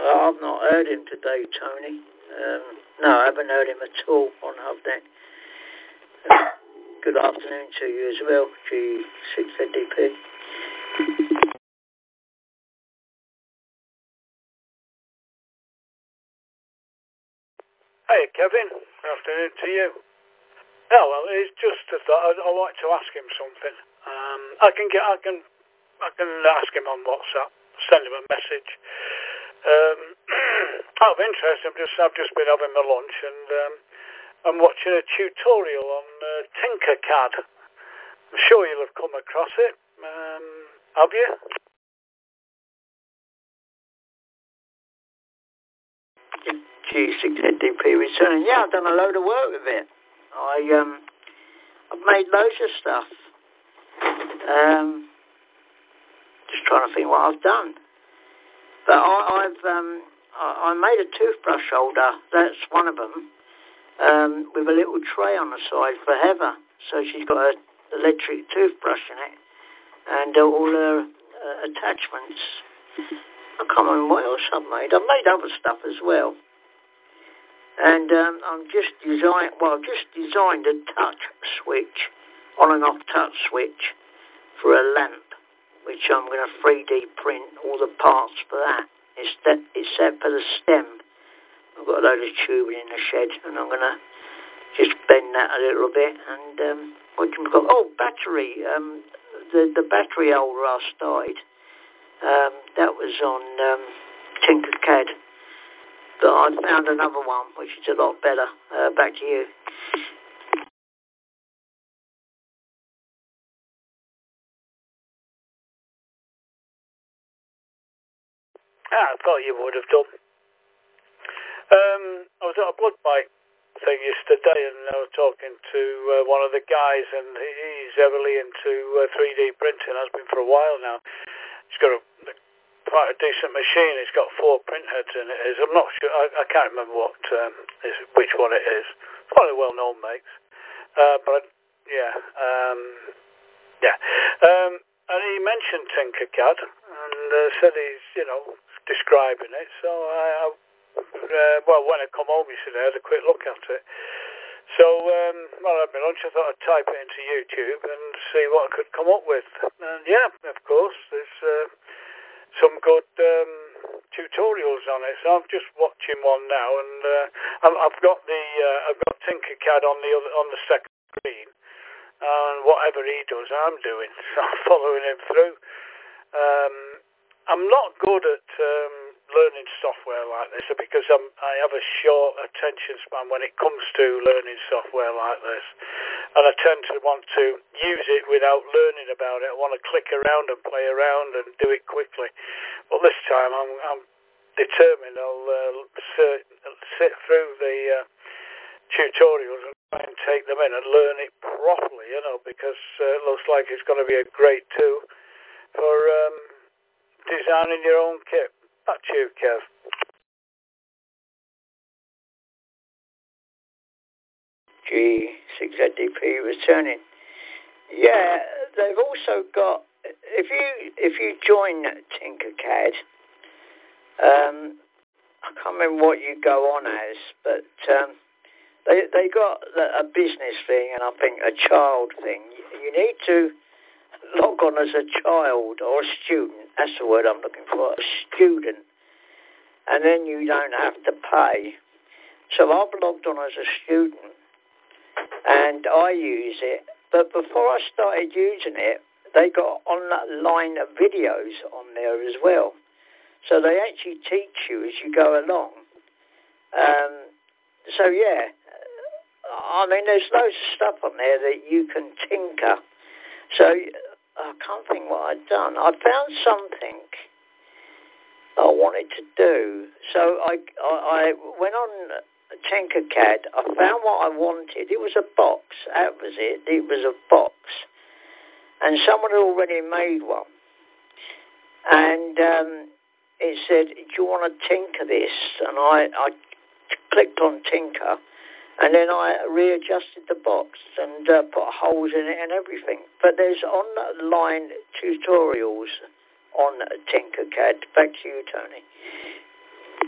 I've not heard him today, Tony. No, I haven't heard him at all on HubNet. Good afternoon to you as well, G6ZDP. Hey, Kevin. Good afternoon to you. No, well, it's just a thought. I'd like to ask him something. I can ask him on WhatsApp. Send him a message. Out of interest, I've just been having my lunch and I'm watching a tutorial on Tinkercad. I'm sure you'll have come across it. Have you? G6ZDP returning. Yeah, I've done a load of work with it. I've made loads of stuff. Just trying to think what I've done. But I made a toothbrush holder. That's one of them. With a little tray on the side for Heather. So she's got an electric toothbrush in it. And all her attachments. I can't remember what else I've made. I've made other stuff as well. And I've just designed a touch switch, on and off touch switch for a lamp, which I'm going to 3D print all the parts for that. It's set for the stem. I've got a load of tubing in the shed, and I'm going to just bend that a little bit. And what can we got? Oh, battery. The battery holder I started. That was on Tinkercad. But I found another one, which is a lot better. Back to you. I thought you would have done. I was at a blood bike thing yesterday, and I was talking to one of the guys, and he's heavily into 3D printing. Has been for a while now. He's got quite a decent machine. It's got 4 print heads in it. I'm not sure. I can't remember which one it is. It's one of the well-known makes. But yeah. And he mentioned Tinkercad and said he's describing it. So when I come home yesterday, I had a quick look at it. So I had my lunch. I thought I'd type it into YouTube and see what I could come up with. And yeah, of course, there's some good tutorials on it. So I'm just watching one now, and I've got Tinkercad on the second screen, and whatever he does, I'm doing. So I'm following him through. I'm not good at learning software like this because I have a short attention span when it comes to learning software like this, and I tend to want to use it without learning about it. I want to click around and play around and do it quickly. But this time I'm determined. I'll sit through the tutorials and try and take them in and learn it properly, because it looks like it's going to be a great tool for designing your own kit. Back to you, Kev. G6ZDP returning. Yeah, they've also got. If you join Tinkercad, I can't remember what you go on as, but they got a business thing and I think a child thing. You need to log on as a child or a student. That's the word I'm looking for, a student. And then you don't have to pay. So I've logged on as a student and I use it. But before I started using it, they got online videos on there as well. So they actually teach you as you go along. So yeah, I mean, there's loads of stuff on there that you can tinker. So I can't think what I'd done. I found something that I wanted to do. So I went on Tinkercad. I found what I wanted. It was a box. That was it. It was a box. And someone had already made one. And it said, do you want to tinker this? And I clicked on tinker. And then I readjusted the box and put holes in it and everything. But there's online tutorials on Tinkercad. Back to you, Tony.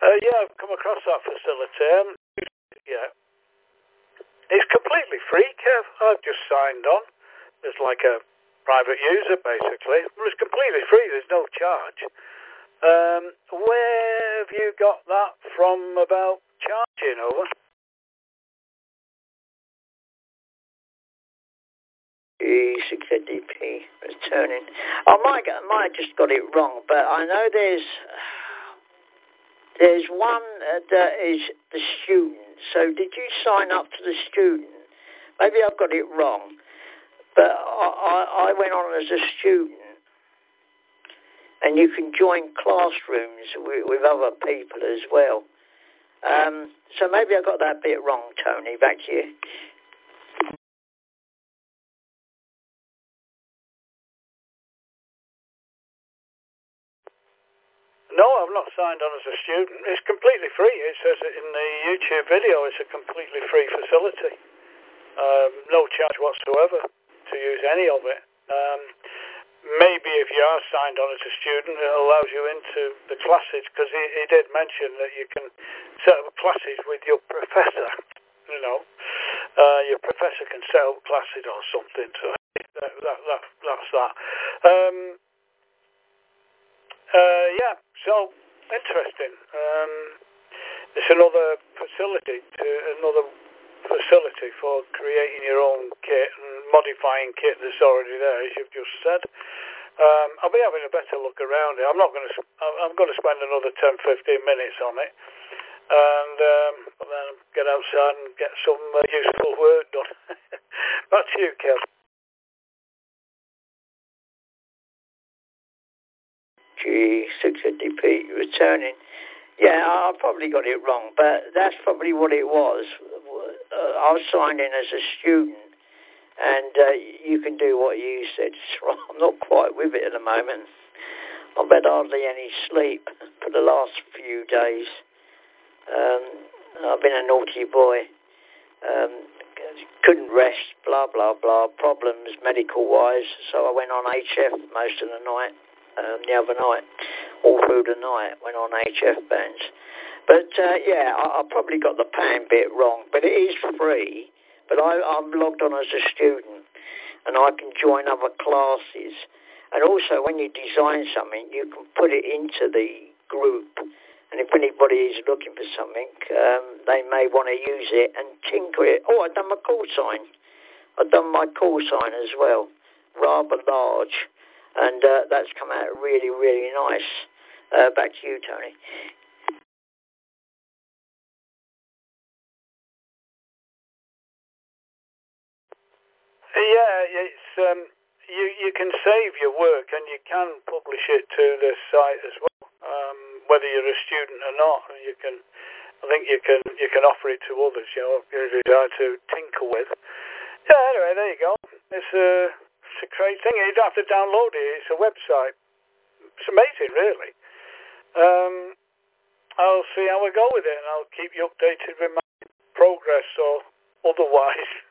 Yeah, I've come across that facility. Yeah. It's completely free, Kev. I've just signed on. It's like a private user, basically. It's completely free. There's no charge. Where have you got that from about charging, over? E6DP returning. I might have just got it wrong, but I know there's one that is the student. So did you sign up to the student? Maybe I've got it wrong, but I went on as a student, and you can join classrooms with other people as well. So maybe I got that bit wrong, Tony. Back to you. No, I've not signed on as a student. It's completely free. It says it in the YouTube video. It's a completely free facility. No charge whatsoever to use any of it. Maybe if you are signed on as a student, it allows you into the classes, because he did mention that you can set up classes with your professor. Your professor can set up classes or something. So that's that. Yeah, so interesting. It's another facility for creating your own kit and modifying kit that's already there, as you've just said. I'll be having a better look around it. I'm going to spend another 10-15 minutes on it, and then get outside and get some useful work done. Back to you, Kev. G6DP returning. Yeah, I probably got it wrong, but that's probably what it was. I was signed in as a student, and you can do what you said. I'm not quite with it at the moment. I've had hardly any sleep for the last few days. I've been a naughty boy. Couldn't rest, blah, blah, blah, problems medical-wise, so I went on HF most of the night. The other night, all through the night, went on HF bands. But yeah, I probably got the pan bit wrong, but it is free. But I'm logged on as a student, and I can join other classes. And also, when you design something, you can put it into the group. And if anybody is looking for something, they may want to use it and tinker it. Oh, I've done my call sign. I've done my call sign as well, rather large. And that's come out really, really nice. Back to you, Tony. Yeah, it's you can save your work and you can publish it to the site as well. Whether you're a student or not, I think you can offer it to others. If you decide to tinker with. Yeah. Anyway, there you go. It's a great thing. You don't have to download it. It's a website. It's amazing, really. I'll see how I go with it, and I'll keep you updated with my progress or otherwise.